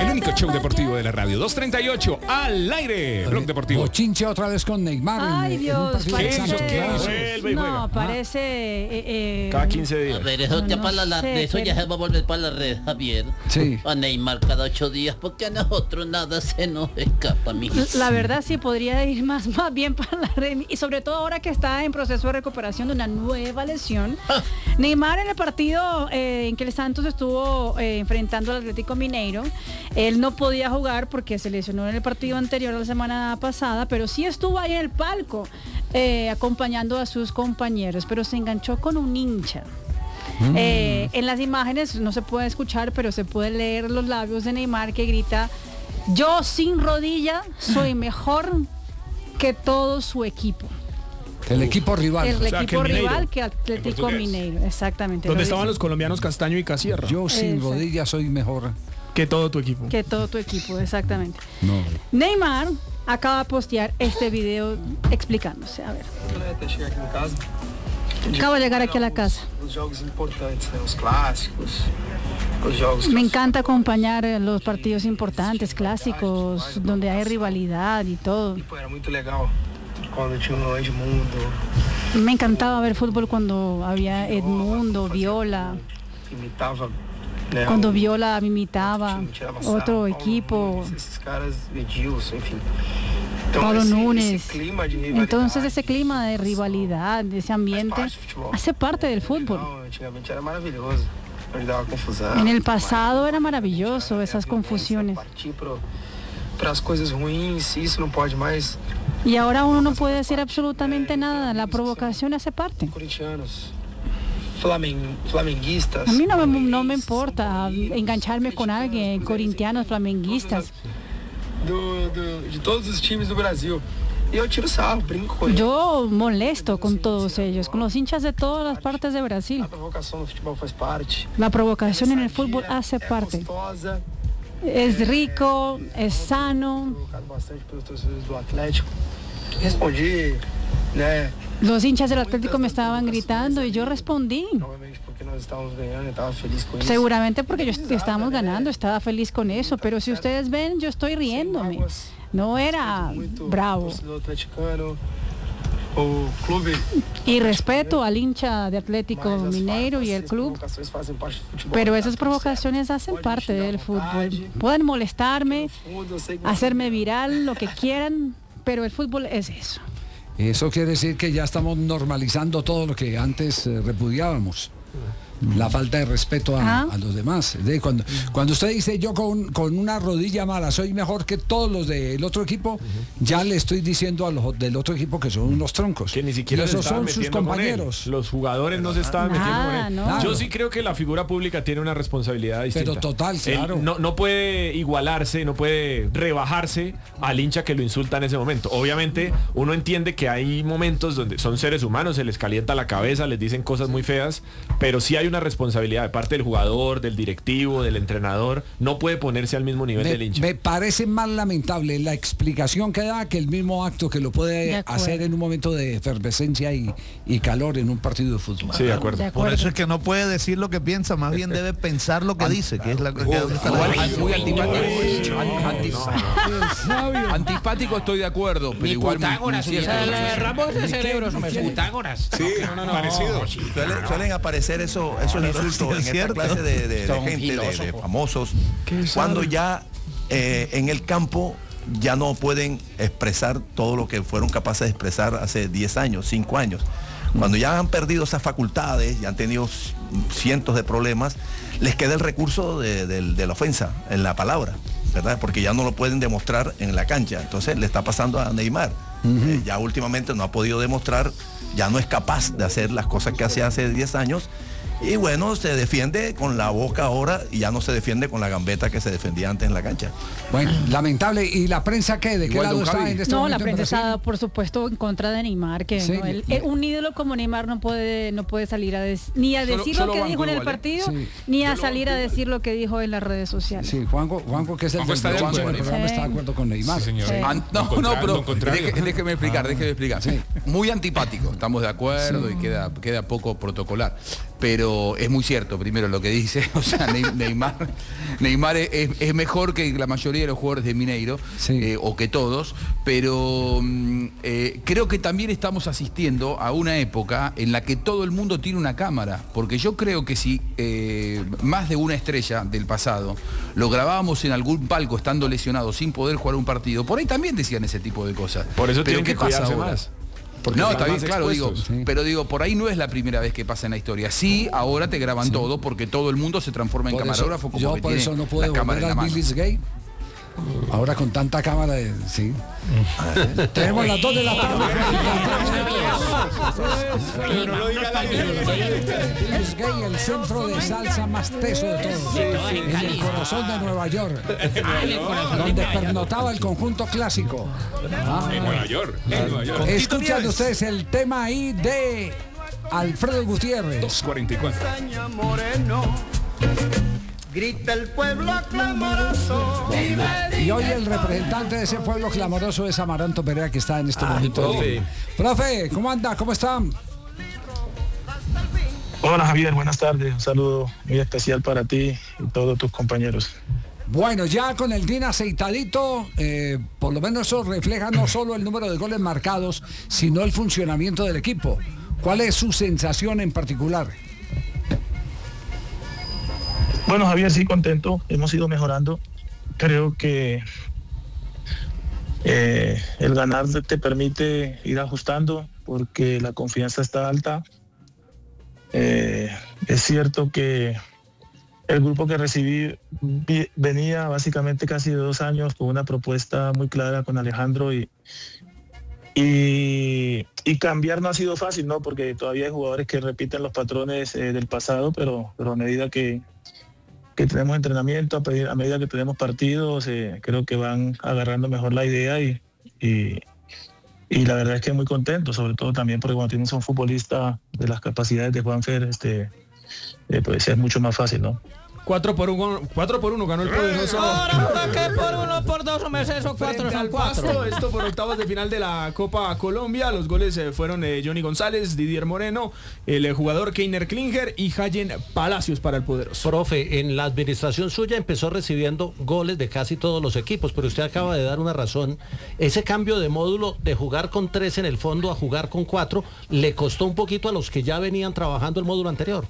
El único show deportivo de la radio. 2:38 al aire. Blog Deportivo. Bochinche otra vez con Neymar. Ay, Dios, parece. No, parece. Cada 15 días. A ver, eso, ya, eso ya se va a volver para la red, Javier. Sí. A Neymar cada 8 días, porque a nosotros nada se nos escapa, mijo. La verdad sí podría ir más bien para la red. Y sobre todo ahora que está en proceso de recuperación de una nueva lesión. Neymar en el partido en que el Santos estuvo enfrentando al Atlético Mineiro, él no podía jugar porque se lesionó en el partido anterior la semana pasada, pero sí estuvo ahí en el palco acompañando a sus compañeros, pero se enganchó con un hincha. En las imágenes no se puede escuchar, pero se puede leer los labios de Neymar que grita: yo sin rodilla soy mejor que todo su equipo. El equipo rival. El equipo que rival que Atlético Mineiro, exactamente. Donde estaban los colombianos Castaño y Casierra. Yo sin rodillas soy mejor que todo tu equipo. Que todo tu equipo, exactamente. No. Neymar acaba de postear este video explicándose. A ver. Acabo de llegar aquí a la casa. Me encanta acompañar los partidos importantes, clásicos, donde hay rivalidad y todo. Me encantaba ver fútbol cuando había Edmundo, Viola. Cuando Viola me imitaba, otro equipo, Pablo Núñez. Entonces ese clima de rivalidad, de ese ambiente, hace parte del fútbol. En el pasado era maravilloso esas confusiones. Y ahora uno no puede decir absolutamente nada, la provocación hace parte. A mí no me importa engancharme con alguien, corintianos, flamenguistas. De todos los times do Brasil. Y yo tiro sarro, brinco con ellos. Yo molesto con todos ellos, con los hinchas de todas las partes de Brasil. La provocación del fútbol faz parte. La provocación en el fútbol hace parte. Es rico, es sano. Respondí, né? Los hinchas del Atlético me estaban gritando y yo respondí. Seguramente porque estábamos ganando, estaba feliz con eso, pero si ustedes ven, yo estoy riéndome. No era bravo. Y respeto al hincha de Atlético Mineiro y el club, pero esas provocaciones hacen parte del fútbol. Pueden molestarme, hacerme viral, lo que quieran, pero el fútbol es eso. Eso quiere decir que ya estamos normalizando todo lo que antes repudiábamos. La falta de respeto a los demás. Cuando usted dice yo con una rodilla mala soy mejor que todos los del otro equipo, ya le estoy diciendo a los del otro equipo que son unos troncos. Que ni siquiera esos son sus compañeros. Los jugadores no se estaban metiendo con él. No. Yo sí creo que la figura pública tiene una responsabilidad distinta. Pero total, claro. Él no puede igualarse, no puede rebajarse al hincha que lo insulta en ese momento. Obviamente uno entiende que hay momentos donde son seres humanos, se les calienta la cabeza, les dicen cosas muy feas, pero sí hay una responsabilidad de parte del jugador, del directivo, del entrenador. No puede ponerse al mismo nivel del hincha. Me parece más lamentable la explicación que da que el mismo acto que lo puede hacer en un momento de efervescencia y calor en un partido de fútbol. Sí, de acuerdo. Por eso es que no puede decir lo que piensa, más bien debe pensar lo que dice, que es la muy antipático estoy de acuerdo, pero igual Pitágoras, Ramos de cerebros, Pitágoras. Sí, parecido. Suelen aparecer esos insultos en esta clase de gente, de famosos, cuando ya en el campo ya no pueden expresar todo lo que fueron capaces de expresar hace 10 años, 5 años. Cuando ya han perdido esas facultades, ya han tenido cientos de problemas, les queda el recurso de la ofensa en la palabra, ¿verdad? Porque ya no lo pueden demostrar en la cancha. Entonces le está pasando a Neymar. Ya últimamente no ha podido demostrar, ya no es capaz de hacer las cosas que hacía hace 10 años. Y bueno, se defiende con la boca ahora y ya no se defiende con la gambeta que se defendía antes en la cancha. Bueno, lamentable. ¿Y la prensa qué? ¿De qué lado está en este momento? No, la prensa está, por supuesto, en contra de Neymar, que sí, un ídolo como Neymar no puede salir a ni a decir lo que dijo en el partido, ni a salir a decir lo que dijo en las redes sociales. Sí, Juanjo que es el del programa, está de acuerdo con Neymar. Sí, señor. Sí. No, pero déjeme explicar. Muy antipático, estamos de acuerdo y queda poco protocolar. pero es muy cierto, primero lo que dice, o sea, Neymar es mejor que la mayoría de los jugadores de Mineiro, sí. O que todos, pero creo que también estamos asistiendo a una época en la que todo el mundo tiene una cámara, porque yo creo que si más de una estrella del pasado lo grabábamos en algún palco estando lesionado sin poder jugar un partido, por ahí también decían ese tipo de cosas. Por eso pero tienen que cuidarse más. Porque no, está bien, claro, pero digo, por ahí no es la primera vez que pasa en la historia. Sí, ahora te graban todo, porque todo el mundo se transforma en camarógrafo, como yo que por tiene eso no puedo volver al Billy's Gay. Ahora con tanta cámara, sí. Tenemos las 2 de la tarde. Billy's Gay, el centro de salsa más teso de todos. En el corazón de Nueva York. Donde pernotaba el conjunto clásico. En Nueva York. Escuchan ustedes el tema ahí de Alfredo Gutiérrez. 244. Grita el pueblo clamoroso. Y hoy el representante de ese pueblo clamoroso es Amaranto Perea, que está en este momento. Profe, ¿cómo anda? ¿Cómo están? Hola Javier, buenas tardes. Un saludo muy especial para ti y todos tus compañeros. Bueno, ya con el DIN aceitadito, por lo menos eso refleja no solo el número de goles marcados, sino el funcionamiento del equipo. ¿Cuál es su sensación en particular? Bueno, Javier, sí, contento. Hemos ido mejorando. Creo que el ganar te permite ir ajustando porque la confianza está alta. Es cierto que el grupo que recibí venía básicamente casi de 2 años con una propuesta muy clara con Alejandro y cambiar no ha sido fácil, ¿no? Porque todavía hay jugadores que repiten los patrones del pasado, pero a medida que tenemos entrenamiento, a medida que tenemos partidos, creo que van agarrando mejor la idea y la verdad es que muy contento, sobre todo también porque cuando tienes a un futbolista de las capacidades de Juanfer, pues es mucho más fácil, ¿no? 4-1 ganó el poderoso. Ahora que por 1 por 2 meses o 4 son 4. Esto por octavos de final de la Copa Colombia. Los goles fueron Johnny González, Didier Moreno, el jugador Keiner Klinger y Hayen Palacios para el poderoso. Profe, en la administración suya empezó recibiendo goles de casi todos los equipos, pero usted acaba de dar una razón. Ese cambio de módulo de jugar con 3 en el fondo a jugar con 4 le costó un poquito a los que ya venían trabajando el módulo anterior.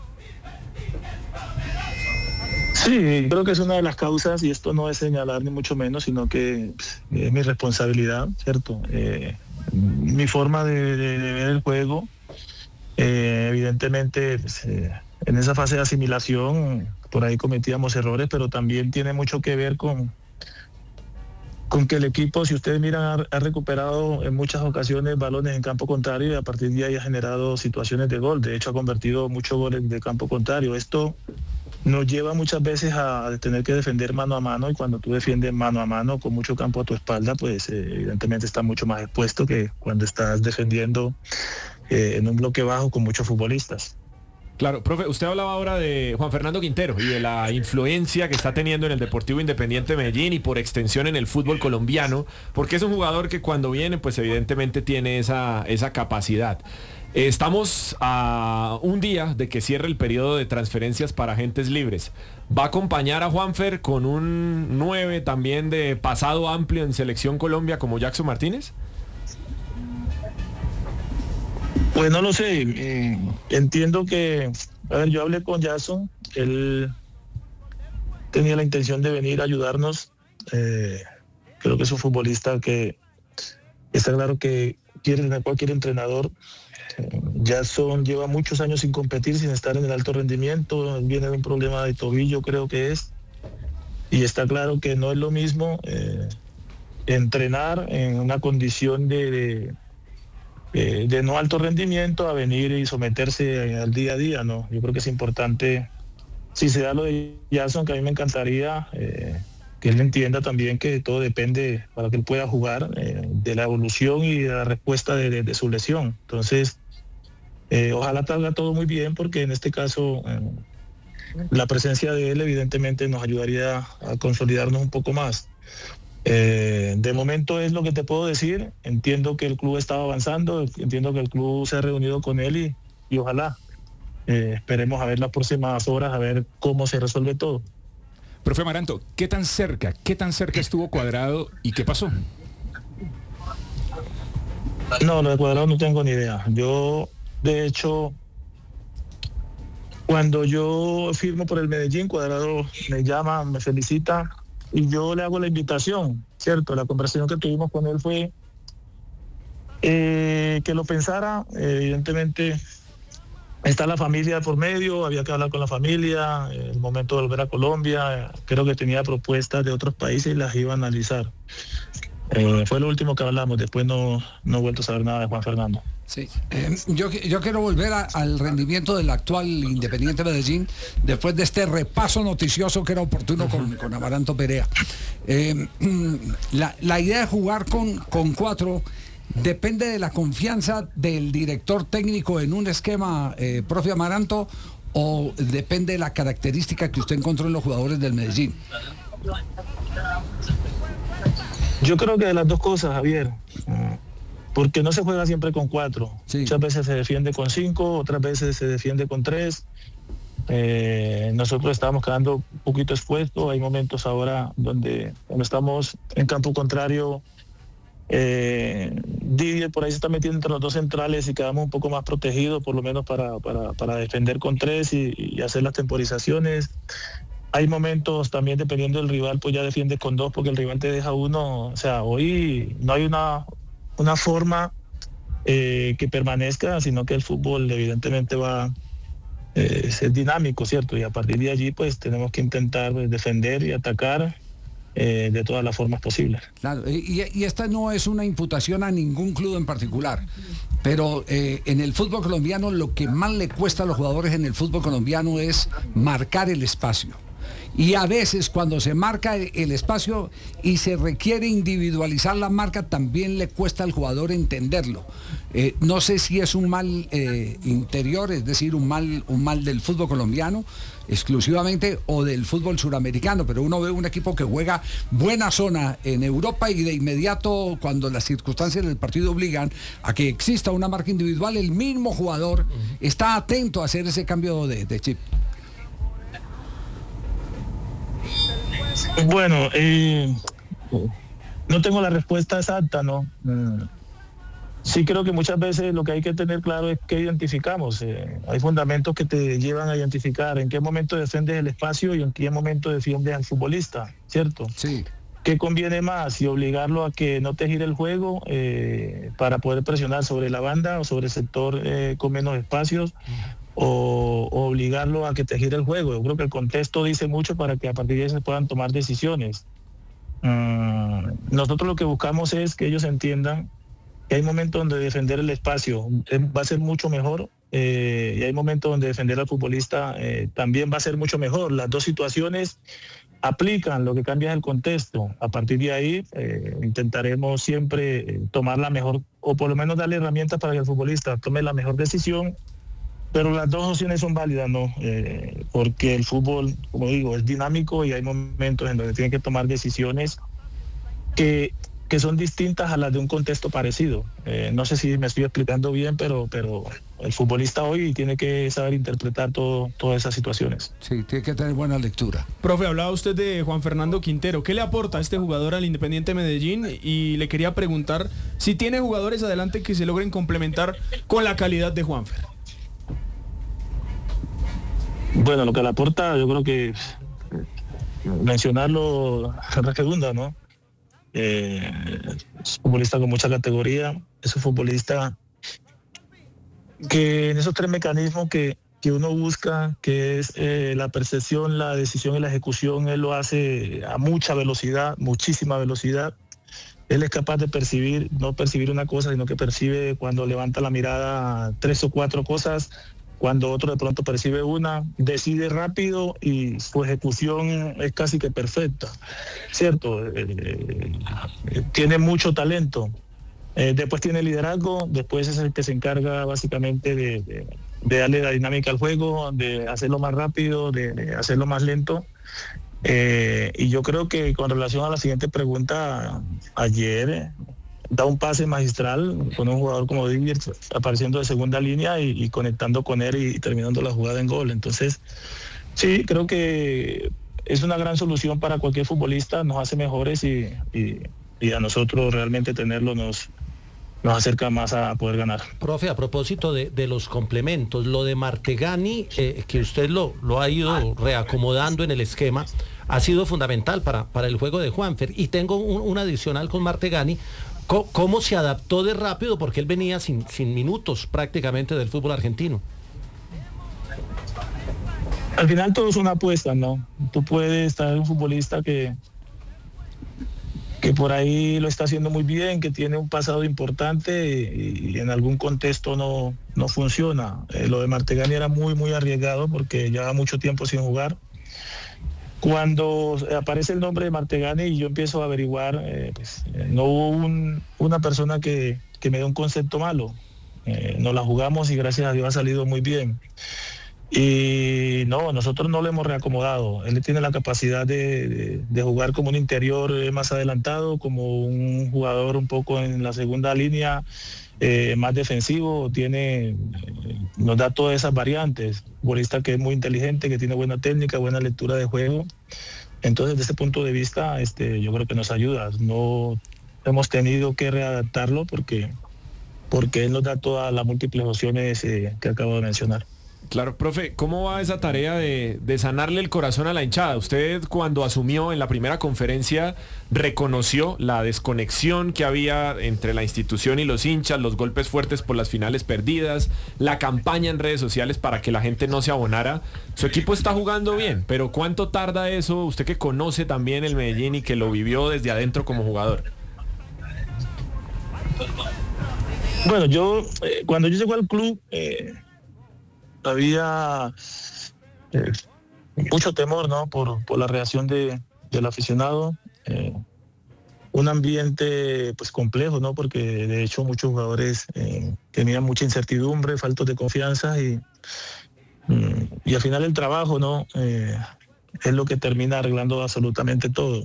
Sí, creo que es una de las causas, y esto no es señalar ni mucho menos, sino que es mi responsabilidad, ¿cierto? Mi forma de ver el juego, evidentemente, en esa fase de asimilación, por ahí cometíamos errores, pero también tiene mucho que ver con que el equipo, si ustedes miran, ha recuperado en muchas ocasiones balones en campo contrario y a partir de ahí ha generado situaciones de gol. De hecho, ha convertido muchos goles de campo contrario. Esto nos lleva muchas veces a tener que defender mano a mano, y cuando tú defiendes mano a mano con mucho campo a tu espalda, pues evidentemente estás mucho más expuesto que cuando estás defendiendo en un bloque bajo con muchos futbolistas. Claro, profe, usted hablaba ahora de Juan Fernando Quintero y de la influencia que está teniendo en el Deportivo Independiente de Medellín y por extensión en el fútbol colombiano, porque es un jugador que cuando viene, pues evidentemente tiene esa capacidad. Estamos a un día de que cierre el periodo de transferencias para agentes libres. ¿Va a acompañar a Juanfer con un 9 también de pasado amplio en Selección Colombia como Jackson Martínez? Pues no lo sé. Entiendo que, yo hablé con Jackson, él tenía la intención de venir a ayudarnos. Creo que es un futbolista que está claro que quiere tener cualquier entrenador. Jackson lleva muchos años sin competir, sin estar en el alto rendimiento, viene de un problema de tobillo, creo que es, y está claro que no es lo mismo entrenar en una condición de no alto rendimiento a venir y someterse al día a día, ¿no? Yo creo que es importante, si se da lo de Jackson, que a mí me encantaría que él entienda también que todo depende para que él pueda jugar de la evolución y de la respuesta de su lesión. Entonces, ojalá salga todo muy bien, porque en este caso la presencia de él evidentemente nos ayudaría a consolidarnos un poco más. De momento es lo que te puedo decir. Entiendo que el club estaba avanzando, entiendo que el club se ha reunido con él y ojalá esperemos a ver las próximas horas, a ver cómo se resuelve todo. Profe Amaranto, ¿qué tan cerca estuvo Cuadrado y qué pasó? No, lo de Cuadrado no tengo ni idea. Yo, de hecho, cuando yo firmo por el Medellín, Cuadrado me llama, me felicita y yo le hago la invitación, ¿cierto? La conversación que tuvimos con él fue que lo pensara. Evidentemente está la familia por medio, había que hablar con la familia, el momento de volver a Colombia, creo que tenía propuestas de otros países y las iba a analizar. Fue lo último que hablamos, después no he vuelto a saber nada de Juan Fernando. Sí, yo quiero volver al rendimiento del actual Independiente Medellín después de este repaso noticioso que era oportuno con Amaranto Perea. La idea de jugar con 4 depende de la confianza del director técnico en un esquema, profe Amaranto, o depende de la característica que usted encontró en los jugadores del Medellín. Yo creo que de las dos cosas, Javier, porque no se juega siempre con 4. Sí. Muchas veces se defiende con 5, otras veces se defiende con 3. Nosotros estábamos quedando un poquito expuestos. Hay momentos ahora donde estamos en campo contrario, Didier por ahí se está metiendo entre los 2 centrales y quedamos un poco más protegidos, por lo menos para defender con 3 y hacer las temporizaciones. Hay momentos también, dependiendo del rival, pues ya defiendes con 2 porque el rival te deja 1. O sea, hoy no hay una forma que permanezca, sino que el fútbol evidentemente va a ser dinámico, ¿cierto? Y a partir de allí pues tenemos que intentar defender y atacar de todas las formas posibles. Claro, y esta no es una imputación a ningún club en particular, pero en el fútbol colombiano lo que más le cuesta a los jugadores en el fútbol colombiano es marcar el espacio. Y a veces cuando se marca el espacio y se requiere individualizar la marca, también le cuesta al jugador entenderlo. No sé si es un mal interior, es decir, un mal del fútbol colombiano exclusivamente o del fútbol suramericano, pero uno ve un equipo que juega buena zona en Europa y de inmediato, cuando las circunstancias del partido obligan a que exista una marca individual, el mismo jugador está atento a hacer ese cambio de chip. Bueno, no tengo la respuesta exacta, ¿no? Sí creo que muchas veces lo que hay que tener claro es que identificamos. Hay fundamentos que te llevan a identificar en qué momento defiendes el espacio y en qué momento defiendes al futbolista, ¿cierto? Sí. ¿Qué conviene más? Si obligarlo a que no te gire el juego para poder presionar sobre la banda o sobre el sector con menos espacios, o obligarlo a que te gire el juego. Yo creo que el contexto dice mucho para que a partir de ahí se puedan tomar decisiones. Nosotros lo que buscamos es que ellos entiendan que hay momentos donde defender el espacio va a ser mucho mejor y hay momentos donde defender al futbolista también va a ser mucho mejor. Las dos situaciones aplican, lo que cambia es el contexto. A partir de ahí intentaremos siempre tomar la mejor, o por lo menos darle herramientas para que el futbolista tome la mejor decisión. Pero las dos opciones son válidas, ¿no? Porque el fútbol, como digo, es dinámico y hay momentos en donde tiene que tomar decisiones que son distintas a las de un contexto parecido. No sé si me estoy explicando bien, pero el futbolista hoy tiene que saber interpretar todas esas situaciones. Sí, tiene que tener buena lectura. Profe, hablaba usted de Juan Fernando Quintero. ¿Qué le aporta a este jugador al Independiente Medellín? Y le quería preguntar si tiene jugadores adelante que se logren complementar con la calidad de Juanfer. Bueno, lo que le aporta, yo creo que mencionarlo redunda, ¿no? Es un futbolista con mucha categoría, es un futbolista que en esos 3 mecanismos que uno busca, que es la percepción, la decisión y la ejecución, él lo hace a mucha velocidad, muchísima velocidad. Él es capaz de percibir, no percibir una cosa, sino que percibe cuando levanta la mirada 3 o 4 cosas, cuando otro de pronto percibe una, decide rápido y su ejecución es casi que perfecta, ¿cierto? Tiene mucho talento. Después tiene liderazgo, después es el que se encarga básicamente de darle la dinámica al juego, de hacerlo más rápido, de hacerlo más lento. Y yo creo que con relación a la siguiente pregunta, ayer da un pase magistral con un jugador como Didier apareciendo de segunda línea y conectando con él y terminando la jugada en gol. Entonces, sí, creo que es una gran solución para cualquier futbolista, nos hace mejores y a nosotros realmente tenerlo nos acerca más a poder ganar. Profe, a propósito de los complementos, lo de Martegani, que usted lo ha ido reacomodando en el esquema, ha sido fundamental para el juego de Juanfer. Y tengo un adicional con Martegani. ¿Cómo se adaptó de rápido? Porque él venía sin minutos prácticamente del fútbol argentino. Al final todo es una apuesta, ¿no? Tú puedes estar un futbolista que por ahí lo está haciendo muy bien, que tiene un pasado importante y en algún contexto no funciona. Lo de Martegani era muy arriesgado porque llevaba mucho tiempo sin jugar. Cuando aparece el nombre de Martegani y yo empiezo a averiguar, no hubo una persona que me dé un concepto malo. Nos la jugamos y gracias a Dios ha salido muy bien. Y no, nosotros no lo hemos reacomodado. Él tiene la capacidad de jugar como un interior más adelantado, como un jugador un poco en la segunda línea, más defensivo, nos da todas esas variantes. Futbolista que es muy inteligente, que tiene buena técnica, buena lectura de juego. Entonces, desde ese punto de vista, yo creo que nos ayuda. No hemos tenido que readaptarlo porque él nos da todas las múltiples opciones que acabo de mencionar. Claro, profe, ¿cómo va esa tarea de sanarle el corazón a la hinchada? Usted cuando asumió en la primera conferencia reconoció la desconexión que había entre la institución y los hinchas, los golpes fuertes por las finales perdidas, la campaña en redes sociales para que la gente no se abonara. Su equipo está jugando bien, pero ¿cuánto tarda eso? Usted que conoce también el Medellín y que lo vivió desde adentro como jugador. Bueno, cuando yo llego al club... había mucho temor, ¿no? por la reacción del aficionado, un ambiente pues complejo, ¿no? Porque de hecho muchos jugadores tenían mucha incertidumbre, faltos de confianza y al final el trabajo, ¿no? Es lo que termina arreglando absolutamente todo.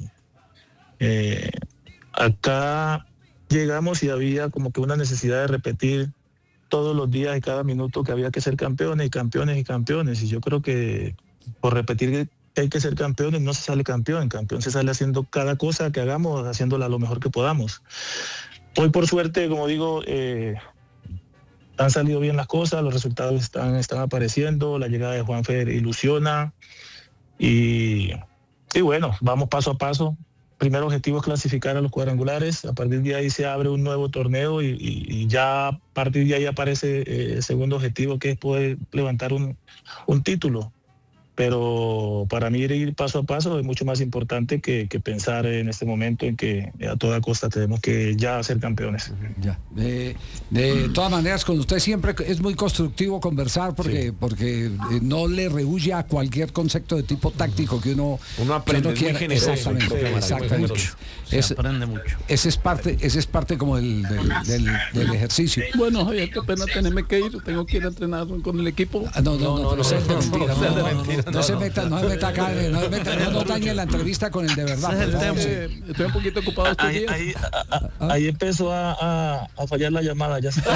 Acá llegamos y había como que una necesidad de repetir todos los días y cada minuto que había que ser campeones y campeones y campeones. Y yo creo que por repetir que hay que ser campeones no se sale campeón. Campeón se sale haciendo cada cosa que hagamos, haciéndola lo mejor que podamos. Hoy por suerte, como digo, han salido bien las cosas, los resultados están apareciendo, la llegada de Juanfer ilusiona y bueno, vamos paso a paso. Primer objetivo es clasificar a los cuadrangulares, a partir de ahí se abre un nuevo torneo y ya a partir de ahí aparece el segundo objetivo, que es poder levantar un título. Pero para mí ir paso a paso es mucho más importante que pensar en este momento en que a toda costa tenemos que ya ser campeones. Ya. De todas maneras, con usted siempre es muy constructivo conversar porque no le rehúye a cualquier concepto de tipo táctico que uno aprende, quiera. Exactamente. Se aprende mucho. Ese es parte como del ejercicio. Bueno, Javier, qué pena tenerme que ir, tengo que ir a entrenar con el equipo. No se meta acá, no dañe la entrevista con el de verdad. Estoy un poquito ocupado estos días. Ahí empezó a fallar la llamada, ya se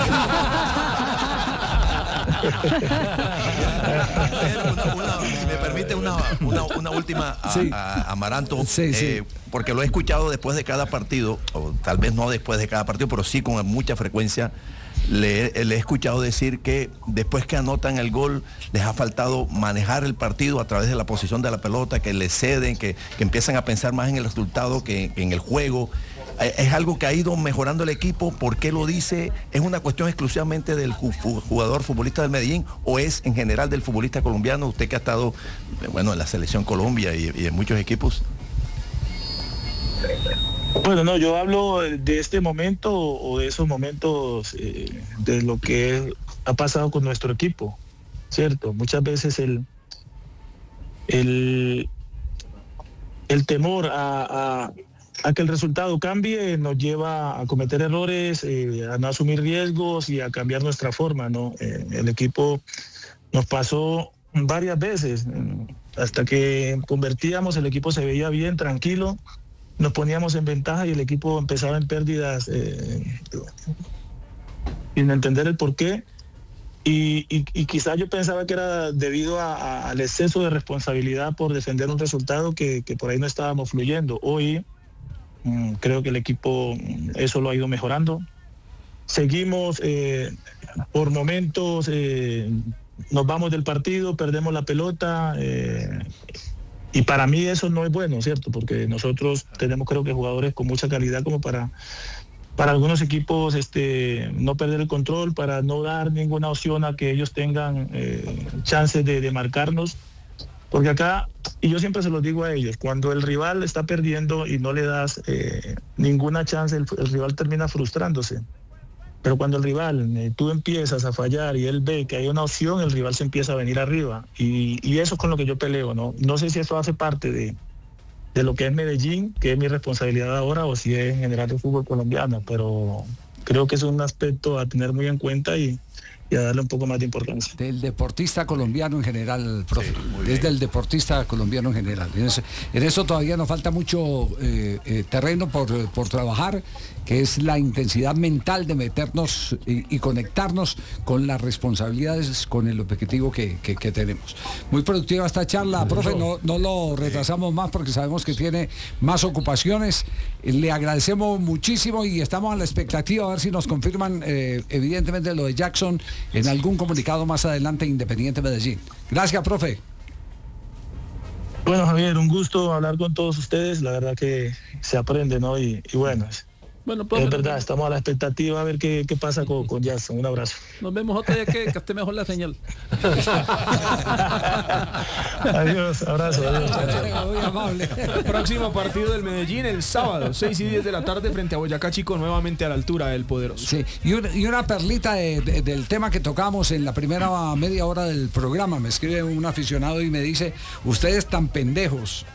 Si me permite una última a Amaranto, porque lo he escuchado después de cada partido, o tal vez no después de cada partido, pero sí con mucha frecuencia. Le he escuchado decir que después que anotan el gol les ha faltado manejar el partido a través de la posición de la pelota, que le ceden, que empiezan a pensar más en el resultado que en el juego. ¿Es algo que ha ido mejorando el equipo? ¿Por qué lo dice? ¿Es una cuestión exclusivamente del jugador futbolista del Medellín o es en general del futbolista colombiano? Usted que ha estado en la selección Colombia y en muchos equipos. Bueno, no, yo hablo de este momento o de esos momentos, de lo que ha pasado con nuestro equipo, ¿cierto? Muchas veces el temor a que el resultado cambie nos lleva a cometer errores, a no asumir riesgos y a cambiar nuestra forma, ¿no? El equipo nos pasó varias veces, hasta que convertíamos, el equipo se veía bien, tranquilo, nos poníamos en ventaja y el equipo empezaba en pérdidas sin entender el porqué. Y quizás yo pensaba que era debido al exceso de responsabilidad por defender un resultado que por ahí no estábamos fluyendo. Hoy creo que el equipo eso lo ha ido mejorando. Seguimos por momentos, nos vamos del partido, perdemos la pelota y para mí eso no es bueno, ¿cierto? Porque nosotros tenemos creo que jugadores con mucha calidad como para algunos equipos no perder el control, para no dar ninguna opción a que ellos tengan chances de marcarnos. Porque acá, y yo siempre se los digo a ellos, cuando el rival está perdiendo y no le das ninguna chance, el rival termina frustrándose. Pero cuando el rival, tú empiezas a fallar y él ve que hay una opción, el rival se empieza a venir arriba. Y eso es con lo que yo peleo, ¿no? No sé si eso hace parte de lo que es Medellín, que es mi responsabilidad ahora, o si es en general el fútbol colombiano, pero creo que es un aspecto a tener muy en cuenta y a darle un poco más de importancia. Del deportista colombiano en general, profe. Sí, es del deportista colombiano en general. En eso todavía nos falta mucho terreno por trabajar, que es la intensidad mental de meternos y conectarnos con las responsabilidades, con el objetivo que tenemos. Muy productiva esta charla, profe, no lo retrasamos más porque sabemos que tiene más ocupaciones. Le agradecemos muchísimo y estamos a la expectativa a ver si nos confirman evidentemente lo de Jackson en algún comunicado más adelante Independiente Medellín. Gracias, profe. Bueno, Javier, un gusto hablar con todos ustedes, la verdad que se aprende, ¿no? Y bueno, es verdad, estamos a la expectativa a ver qué pasa con Jackson. Un abrazo. Nos vemos otra vez que esté mejor la señal. Adiós, abrazo. Adiós. Muy amable. Próximo partido del Medellín el sábado, 6:10 de la tarde frente a Boyacá Chico, nuevamente a la altura del Poderoso. Sí, y una perlita del tema que tocamos en la primera media hora del programa. Me escribe un aficionado y me dice, ustedes tan pendejos.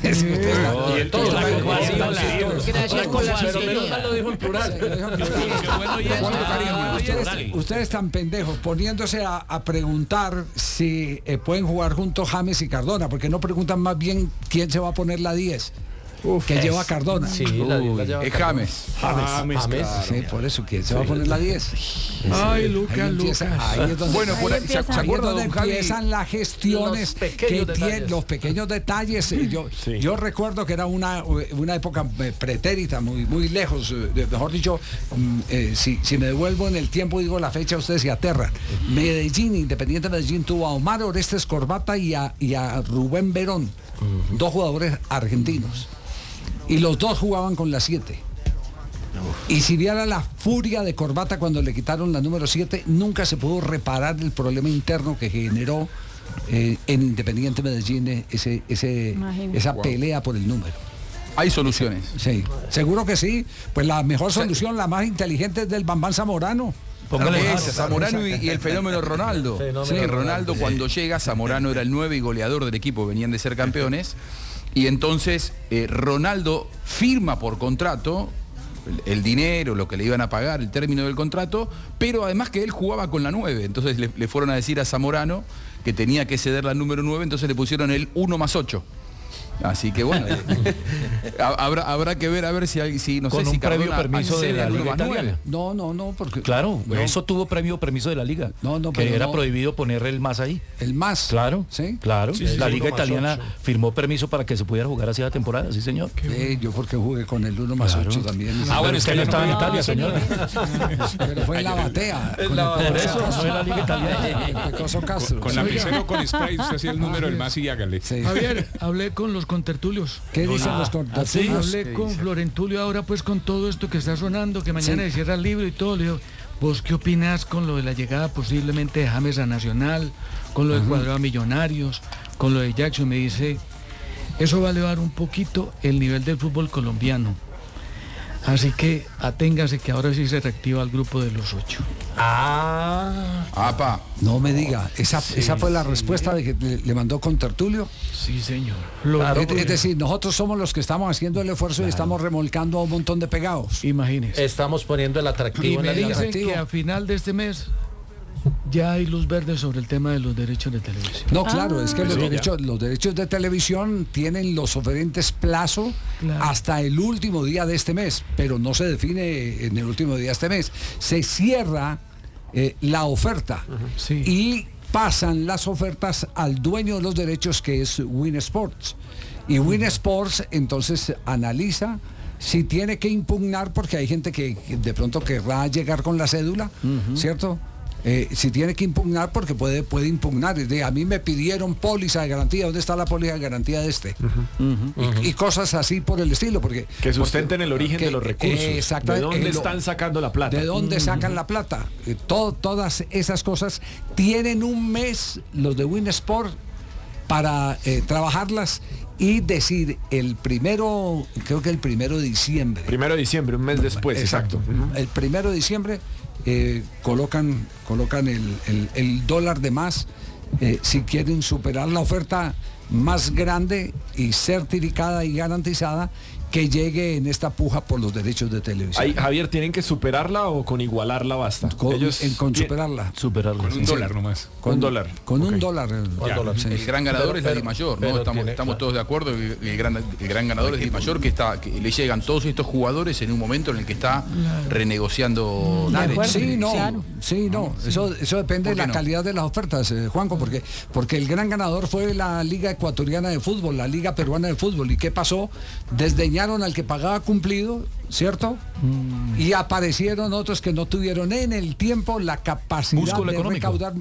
Ustedes están pendejos poniéndose a preguntar si pueden jugar juntos James y Cardona, porque no preguntan más bien quién se va a poner la 10. Que lleva Cardona. Sí, es James. Sí, por eso, ¿quién se va a poner la 10? Ay, Lucas. Bueno, por ahí, ¿se acuerdan donde empiezan las gestiones que tienen los pequeños detalles? Yo recuerdo que era una época pretérita, muy lejos. Mejor dicho, si me devuelvo en el tiempo, digo la fecha, ustedes se aterran. Medellín, Independiente Medellín, tuvo a Omar Orestes Corbata y a Rubén Verón, dos jugadores argentinos. Y los dos jugaban con la 7. Y si viera la furia de Corbata cuando le quitaron la número 7, nunca se pudo reparar el problema interno que generó en Independiente Medellín esa pelea por el número. Hay soluciones. Sí, seguro que sí. Pues la mejor solución, la más inteligente, es del Bambán Zamorano. Zamorano y el fenómeno Ronaldo. Ronaldo cuando llega, Zamorano era el 9 y goleador del equipo, venían de ser campeones. Y entonces Ronaldo firma por contrato el dinero, lo que le iban a pagar, el término del contrato, pero además que él jugaba con la 9. Entonces le fueron a decir a Zamorano que tenía que ceder la número 9, entonces le pusieron el 1+8. Así que bueno, habrá que ver a ver si no con sé un si previo permiso de la Liga Italiana. No, porque claro, eso tuvo permiso de la Liga. Que era prohibido poner el más ahí. El más. Claro, sí. Claro. Sí, la Liga Italiana firmó permiso para que se pudiera jugar así la temporada, sí, señor. Yo porque jugué con el 1+8 también. Bueno, es que no estaba en Italia, señor. Pero fue en la batea. Por eso, no en la Liga Italiana. Con lapicero, con spray, usted hacía el número del más y hágale. Javier, hablé con los contertulios. ¿Qué dicen los contertulios? Hablé con Florentulio ahora pues con todo esto que está sonando, que mañana se cierra el libro y todo. Le digo, ¿vos qué opinás con lo de la llegada posiblemente de James a Nacional, con lo de Cuadrado a Millonarios, con lo de Jackson? Me dice, eso va a elevar un poquito el nivel del fútbol colombiano. Así que aténgase que ahora sí se reactiva el grupo de los 8. No me diga, esa fue la respuesta de que le mandó Contertulio. Sí, señor. Es decir, nosotros somos los que estamos haciendo el esfuerzo y estamos remolcando a un montón de pegados. Imagínese. Estamos poniendo el atractivo y en la liga. Que a final de este mes ya hay luz verde sobre el tema de los derechos de televisión. No, claro, es que los derechos de televisión tienen los oferentes plazo hasta el último día de este mes, pero no se define en el último día de este mes. Se cierra la oferta y pasan las ofertas al dueño de los derechos, que es Win Sports. Y Win Sports entonces analiza si tiene que impugnar, porque hay gente que de pronto querrá llegar con la cédula, ¿cierto? Si tiene que impugnar, porque puede impugnar. A mí me pidieron póliza de garantía, ¿dónde está la póliza de garantía de este? Y cosas así por el estilo, porque que sustenten el origen de los recursos. Exactamente. ¿De dónde están sacando la plata? ¿De dónde sacan la plata? Todas esas cosas tienen un mes los de Win Sport para trabajarlas y decir creo que el 1 de diciembre. 1 de diciembre, un mes después, exacto. El 1 de diciembre colocan el dólar de más si quieren superar la oferta más grande y certificada y garantizada que llegue en esta puja por los derechos de televisión. Ahí, Javier, ¿tienen que superarla o con igualarla basta? Con superarla. Con un dólar nomás. Con un dólar. Con un dólar. El gran ganador es la DIMAYOR, ¿no? Estamos todos de acuerdo. El gran ganador es DIMAYOR, que le llegan todos estos jugadores en un momento en el que está renegociando derechos. Sí, no. Eso depende de la calidad de las ofertas, Juanco, porque el gran ganador fue la Liga Ecuatoriana de Fútbol, la Liga Peruana de Fútbol. ¿Y qué pasó? Desdeñaron al que pagaba cumplido, ¿cierto? Y aparecieron otros que no tuvieron en el tiempo la capacidad de recaudar,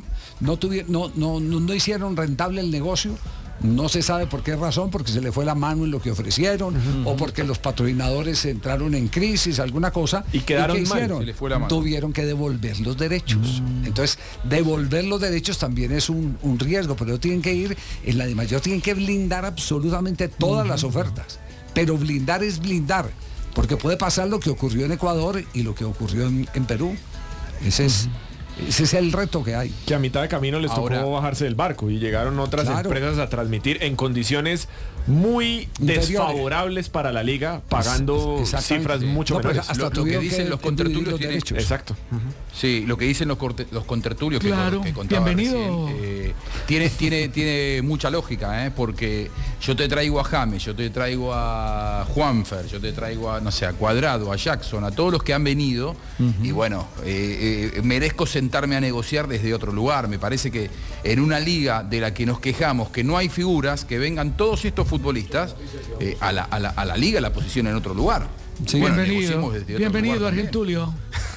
no hicieron rentable el negocio. No se sabe por qué razón, porque se le fue la mano en lo que ofrecieron, o porque los patrocinadores entraron en crisis, alguna cosa. Y quedaron ¿qué hicieron? mal, se les fue la mano. Tuvieron que devolver los derechos. Entonces, devolver los derechos también es un riesgo, pero tienen que ir, en la DIMAYOR tienen que blindar absolutamente todas las ofertas. Pero blindar es blindar, porque puede pasar lo que ocurrió en Ecuador y lo que ocurrió en Perú. Ese es el reto que hay. Que a mitad de camino les tocó bajarse del barco y llegaron otras empresas a transmitir en condiciones muy desfavorables para la liga, pagando cifras mucho menores. Hasta lo que dicen los contertulios tienen. Exacto. Sí, lo que dicen los contertulios que contaba bienvenido. Recién, tiene mucha lógica, porque yo te traigo a James, yo te traigo a Juanfer, yo te traigo a Cuadrado, a Jackson, a todos los que han venido, y bueno, merezco sentarme a negociar desde otro lugar. Me parece que en una liga de la que nos quejamos, que no hay figuras, que vengan todos estos futbolistas a la liga, la posición en otro lugar. Sí, bueno, bienvenido Argentulio.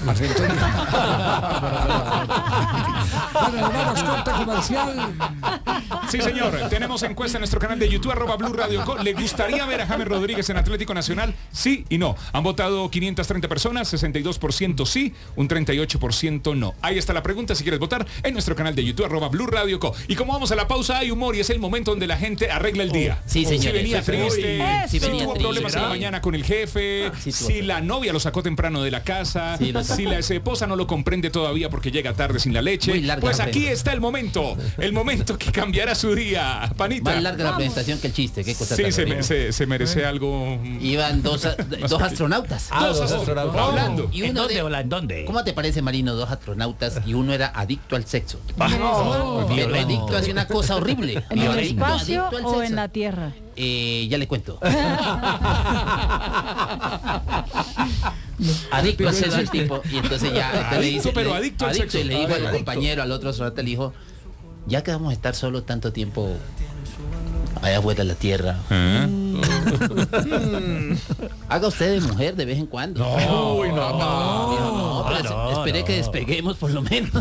Bueno, vamos, corte comercial. Sí, señor, tenemos encuesta en nuestro canal de YouTube, @Blue Radio Co. ¿Le gustaría ver a James Rodríguez en Atlético Nacional? Sí y no. Han votado 530 personas, 62% sí, un 38% no. Ahí está la pregunta, si quieres votar, en nuestro canal de YouTube, @Blue Radio Co. Y como vamos a la pausa, hay humor y es el momento donde la gente arregla el día. Sí, señor. Si venía triste, si tuvo problemas en la ¿sí? mañana con el jefe, si la novia lo sacó temprano de la casa, si la esposa no lo comprende todavía porque llega tarde sin la leche, pues aquí está el momento que cambiará su día, panita. Más larga la presentación que el chiste, qué cosa sí, tan se merece algo. Iban dos astronautas. Dos astronautas. Hablando. Y uno ¿En dónde? ¿Cómo te parece, Marino? Dos astronautas y uno era adicto al sexo. Pero adicto hacia una cosa horrible. ¿En el espacio o en la Tierra? Ya le cuento. Adicto al sexo el tipo. Y entonces ya le dice, pero adicto al sexo. Y le dijo al compañero, al otro astronauta, le dijo, ya que vamos a estar solo tanto tiempo allá afuera en la Tierra, haga usted de mujer de vez en cuando. Esperé que despeguemos por lo menos.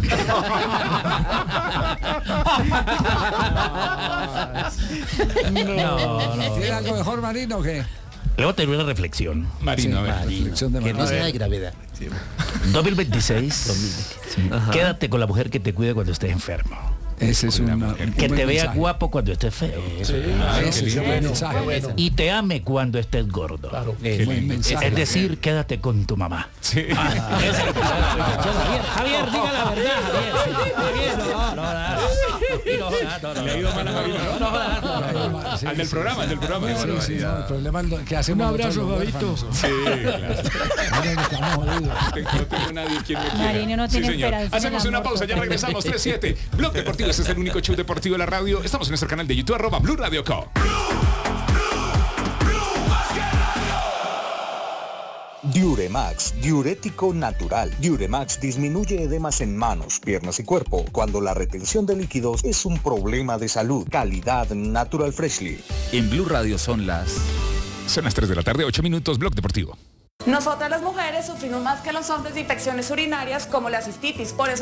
¿Tiene algo mejor, Marino, que? Luego tener una reflexión. Marino, reflexión de que no sea de gravedad. 2026. Quédate con la mujer que te cuide cuando estés enfermo. Ese es que te vea guapo cuando estés feo. Ese es un buen mensaje. Y te ame cuando estés gordo. Claro. Es decir, quédate con tu mamá. Sí. Javier, diga la verdad, Javier. No, le ha ido mal a Marino, ¿no? Al del programa, el problema es que hacemos. Un abrazo, Fabito. Sí, claro. No tengo nadie quien me quiera. Marino no tiene esperanza. Hacemos una pausa, ya regresamos. 3-7. Blog Deportivo, este es el único show deportivo de la radio. Estamos en nuestro canal de YouTube, @Blue Radio Co. Diuremax, diurético natural. Diuremax disminuye edemas en manos, piernas y cuerpo cuando la retención de líquidos es un problema de salud. Calidad Natural Freshly. En Blue Radio son las 3 de la tarde, 8 minutos, Blog Deportivo. Nosotras las mujeres sufrimos más que los hombres de infecciones urinarias como la cistitis, por eso